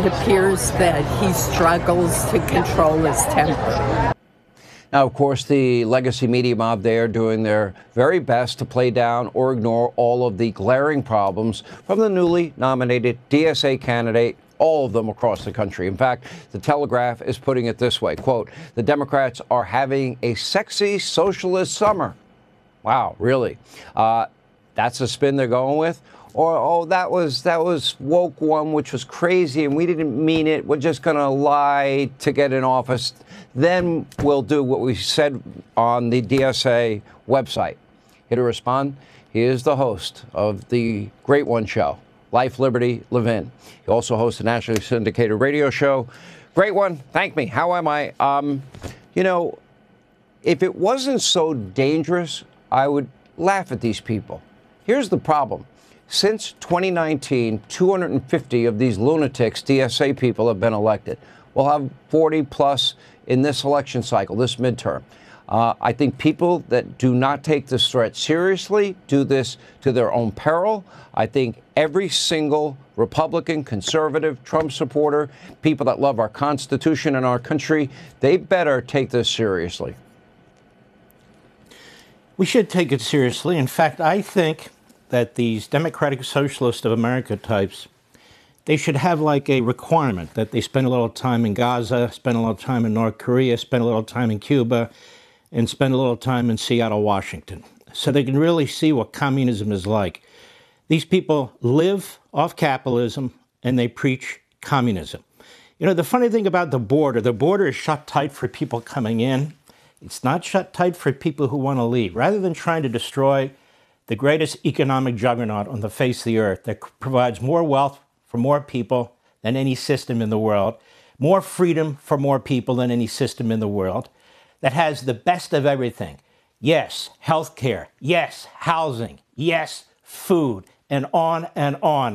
it appears that he struggles to control his temper. Now, of course, the legacy media mob, they are doing their very best to play down or ignore all of the glaring problems from the newly nominated DSA candidate, all of them across the country. In fact, the Telegraph is putting it this way, quote, "The Democrats are having a sexy socialist summer." Wow, really? That's the spin they're going with? Or, oh, that was woke one, which was crazy, and we didn't mean it. We're just going to lie to get in office. Then we'll do what we said on the DSA website. Here to respond, he is the host of the Great One Show, Life, Liberty, Levin. He also hosts a nationally syndicated radio show. Great One, thank me. How am I? If it wasn't so dangerous, I would laugh at these people. Here's the problem. Since 2019, 250 of these lunatics, DSA people, have been elected. We'll have 40 plus in this election cycle, this midterm. I think people that do not take this threat seriously do this to their own peril. I think every single Republican, conservative, Trump supporter, people that love our Constitution and our country, they better take this seriously. We should take it seriously. In fact, I think that these Democratic Socialist of America types, they should have like a requirement that they spend a little time in Gaza, spend a little time in North Korea, spend a little time in Cuba, and spend a little time in Seattle, Washington, so they can really see what communism is like. These people live off capitalism and they preach communism. You know, the funny thing about the border is shut tight for people coming in. It's not shut tight for people who want to leave. Rather than trying to destroy the greatest economic juggernaut on the face of the earth that provides more wealth for more people than any system in the world, more freedom for more people than any system in the world, that has the best of everything. Yes, healthcare. Yes, housing. Yes, food. And on and on.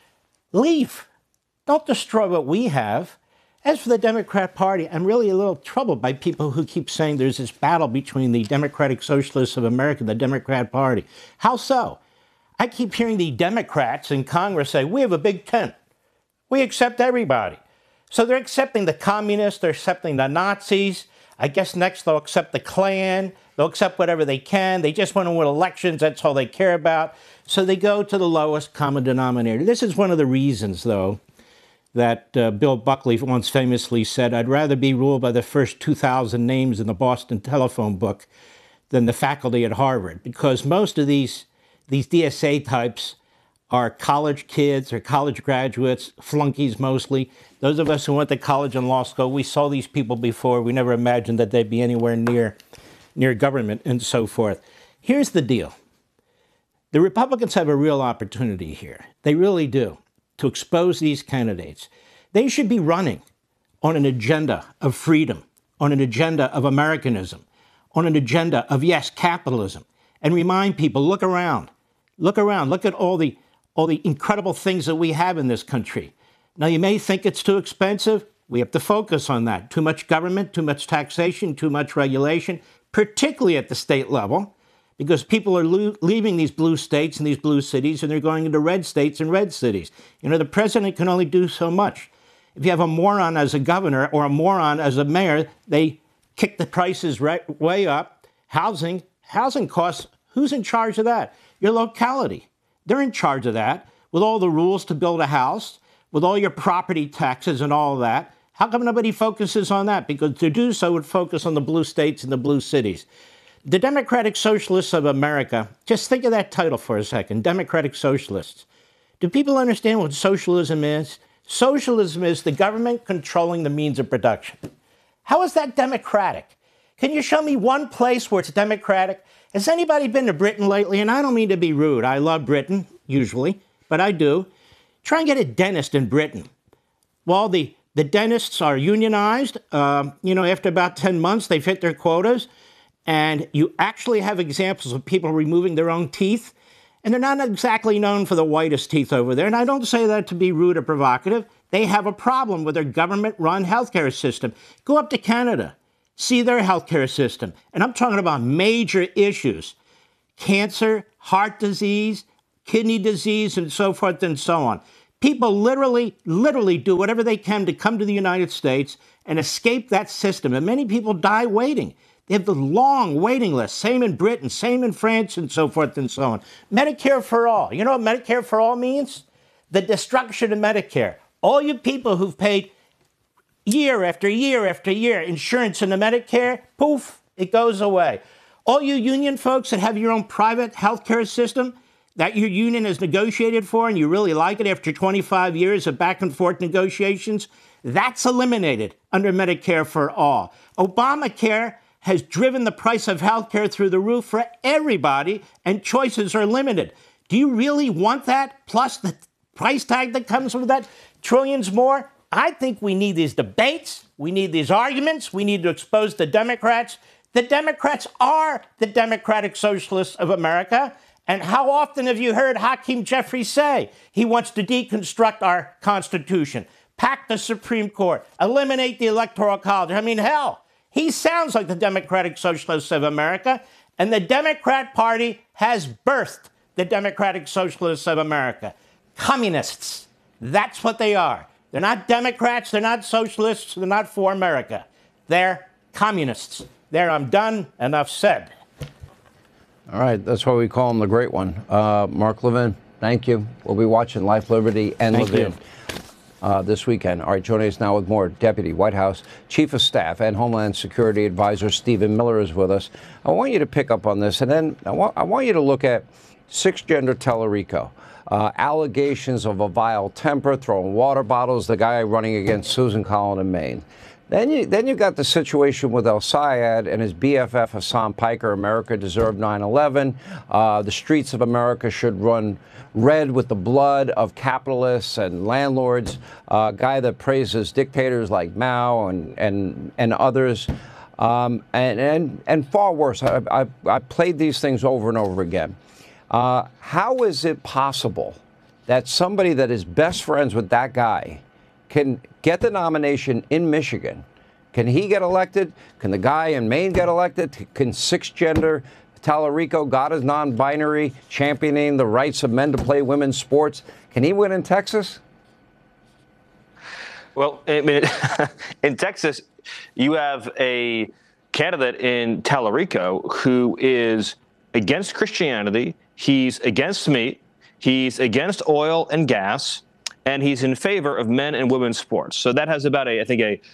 Leave. Don't destroy what we have. As for the Democrat Party, I'm really a little troubled by people who keep saying there's this battle between the Democratic Socialists of America and the Democrat Party. How so? I keep hearing the Democrats in Congress say, we have a big tent. We accept everybody. So they're accepting the communists, they're accepting the Nazis. I guess next they'll accept the Klan. They'll accept whatever they can. They just want to win elections. That's all they care about. So they go to the lowest common denominator. This is one of the reasons, though, that Bill Buckley once famously said, I'd rather be ruled by the first 2,000 names in the Boston telephone book than the faculty at Harvard, because most of these DSA types are college kids or college graduates, flunkies mostly. Those of us who went to college and law school, we saw these people before. We never imagined that they'd be anywhere near government and so forth. Here's the deal. The Republicans have a real opportunity here. They really do, to expose these candidates. They should be running on an agenda of freedom, on an agenda of Americanism, on an agenda of, yes, capitalism, and remind people, look around, look at all the incredible things that we have in this country. Now, you may think it's too expensive. We have to focus on that. Too much government, too much taxation, too much regulation, particularly at the state level, because people are leaving these blue states and these blue cities, and they're going into red states and red cities. You know, the president can only do so much. If you have a moron as a governor or a moron as a mayor, they kick the prices way up. Housing costs, who's in charge of that? Your locality. They're in charge of that, with all the rules to build a house, with all your property taxes and all of that. How come nobody focuses on that? Because to do so would focus on the blue states and the blue cities. The Democratic Socialists of America, just think of that title for a second, Democratic Socialists. Do people understand what socialism is? Socialism is the government controlling the means of production. How is that democratic? Can you show me one place where it's democratic? Has anybody been to Britain lately? And I don't mean to be rude. I love Britain, usually, but I do. Try and get a dentist in Britain. Well, the dentists are unionized. After about 10 months, they've hit their quotas. And you actually have examples of people removing their own teeth. And they're not exactly known for the whitest teeth over there. And I don't say that to be rude or provocative. They have a problem with their government-run healthcare system. Go up to Canada. See their healthcare system. And I'm talking about major issues. Cancer, heart disease, kidney disease, and so forth and so on. People literally do whatever they can to come to the United States and escape that system. And many people die waiting. They have the long waiting list. Same in Britain, same in France, and so forth and so on. Medicare for all. You know what Medicare for all means? The destruction of Medicare. All you people who've paid year after year after year insurance into Medicare, poof, it goes away. All you union folks that have your own private healthcare system that your union has negotiated for and you really like it after 25 years of back and forth negotiations, that's eliminated under Medicare for all. Obamacare has driven the price of healthcare through the roof for everybody, and choices are limited. Do you really want that? Plus the price tag that comes with that, trillions more? I think we need these debates. We need these arguments. We need to expose the Democrats. The Democrats are the Democratic Socialists of America. And how often have you heard Hakeem Jeffries say he wants to deconstruct our Constitution, pack the Supreme Court, eliminate the Electoral College? I mean, hell, he sounds like the Democratic Socialists of America. And the Democrat Party has birthed the Democratic Socialists of America. Communists. That's what they are. They're not Democrats. They're not socialists. They're not for America. They're communists. There, I'm done. Enough said. All right, that's why we call him the Great One. Mark Levin, thank you. We'll be watching Life, Liberty, and Levin this weekend. All right, joining us now with more, Deputy White House Chief of Staff and Homeland Security Advisor Stephen Miller is with us. I want you to pick up on this, and then I want you to look at six-gender Tellerico. Allegations of a vile temper, throwing water bottles, the guy running against Susan Collins in Maine. Then you got the situation with El Sayed and his BFF Hassan Piker. America deserved 9/11. The streets of America should run red with the blood of capitalists and landlords. Guy that praises dictators like Mao and others, and far worse. I played these things over and over again. How is it possible that somebody that is best friends with that guy can get the nomination in Michigan? Can he get elected? Can the guy in Maine get elected? Can six-gender Tallarico, God is non-binary, championing the rights of men to play women's sports, can he win in Texas? Well, I mean, in Texas, you have a candidate in Tallarico who is against Christianity. He's against meat. He's against oil and gas. And he's in favor of men and women's sports. So that has about a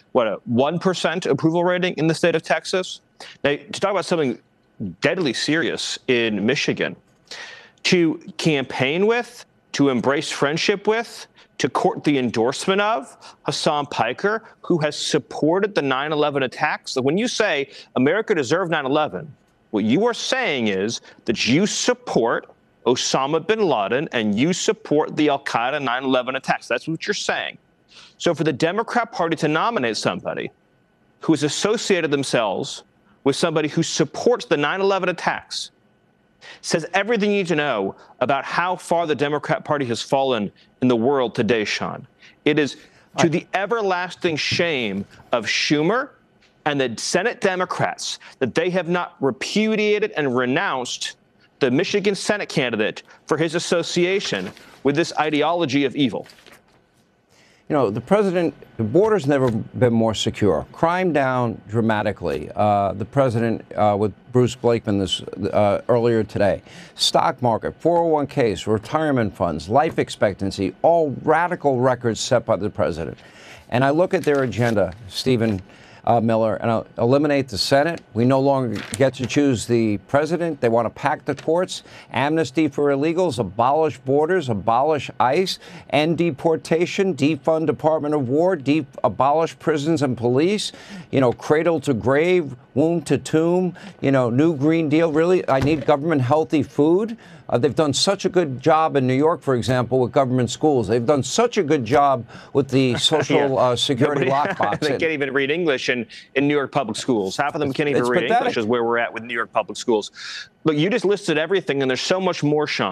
1% approval rating in the state of Texas. Now, to talk about something deadly serious in Michigan, to campaign with, to embrace friendship with, to court the endorsement of Hassan Piker, who has supported the 9/11 attacks. So when you say America deserved 9/11, what you are saying is that you support Osama bin Laden and you support the al-Qaeda 9/11 attacks. That's what you're saying. So for the Democrat Party to nominate somebody who has associated themselves with somebody who supports the 9/11 attacks says everything you need to know about how far the Democrat Party has fallen in the world today, Sean. It is to the everlasting shame of Schumer and the Senate Democrats that they have not repudiated and renounced the Michigan Senate candidate for his association with this ideology of evil. You know, the border's never been more secure. Crime down dramatically. The president with Bruce Blakeman earlier today. Stock market, 401ks, retirement funds, life expectancy, all radical records set by the president. And I look at their agenda, Stephen Miller, and I'll eliminate the Senate. We no longer get to choose the president. They want to pack the courts, amnesty for illegals, abolish borders, abolish ICE, end deportation, defund Department of War, abolish prisons and police, cradle to grave, womb to tomb, new Green Deal. Really, I need government healthy food. They've done such a good job in New York, for example, with government schools. They've done such a good job with the social security lockbox. They can't even read English in New York public schools. Half of them can't even read English, is where we're at with New York public schools. Look, you just listed everything, and there's so much more, Sean.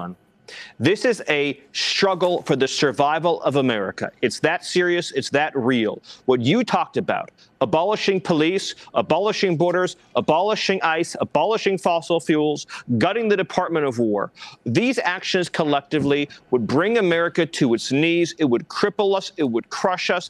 This is a struggle for the survival of America. It's that serious. It's that real. What you talked about, abolishing police, abolishing borders, abolishing ICE, abolishing fossil fuels, gutting the Department of War. These actions collectively would bring America to its knees. It would cripple us. It would crush us.